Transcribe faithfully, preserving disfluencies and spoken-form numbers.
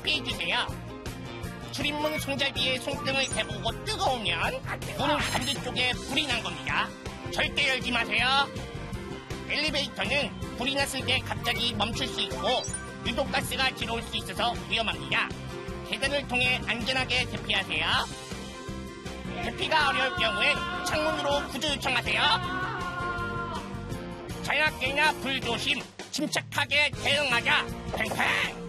대피해주세요. 출입문 손잡이에 손등을 대보고 뜨거우면 문 반대쪽에 불이 난 겁니다. 절대 열지 마세요. 엘리베이터는 불이 났을 때 갑자기 멈출 수 있고 유독가스가 들어올 수 있어서 위험합니다. 계단을 통해 안전하게 대피하세요. 대피가 어려울 경우엔 창문으로 구조 요청하세요. 자연학계나 불조심, 침착하게 대응하자. 팽팽!